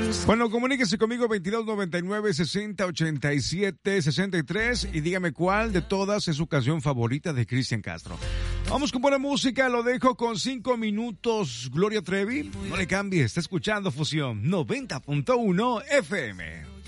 Bueno, comuníquese conmigo 2299-6087-63 y dígame cuál de todas es su canción favorita de Cristian Castro. Vamos con buena música, lo dejo con 5 minutos. Gloria Trevi, no le cambie, está escuchando Fusión 90.1 FM.